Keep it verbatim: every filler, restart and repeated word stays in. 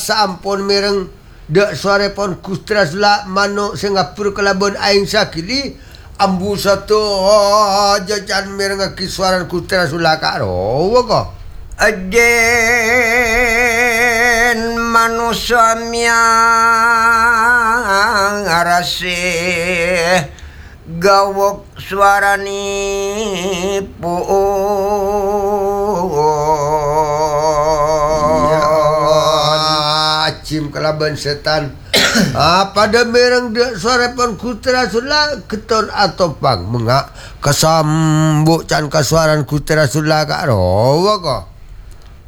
sampun mireng dek suara pon kustra sula manuk Singapura kelabon aing sakili ambu satu oh, jajan mireng ki suara kustra sula karo ko aden manusia miang arase gawok suarani po Acim kelaban setan ah, pada mereng dia suara pon kutra sula keton atau pang mengak kesambuk can kasuaran kutra sula kak rawa ko